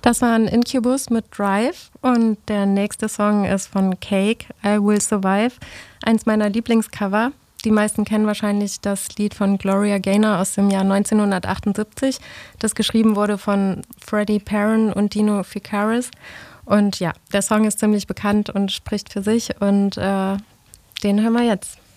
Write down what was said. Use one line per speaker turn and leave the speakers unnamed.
Das war ein Incubus mit Drive und der nächste Song ist von Cake, I Will Survive, eins meiner Lieblingscover. Die meisten kennen wahrscheinlich das Lied von Gloria Gaynor aus dem Jahr 1978, das geschrieben wurde von Freddie Perren und Dino Ficaris. Und ja, der Song ist ziemlich bekannt und spricht für sich und den hören wir jetzt.